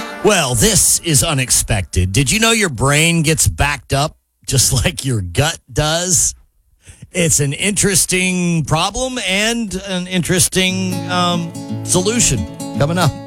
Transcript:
Well, this is unexpected. Did you know your brain gets backed up just like your gut does? It's an interesting problem and an interesting solution coming up.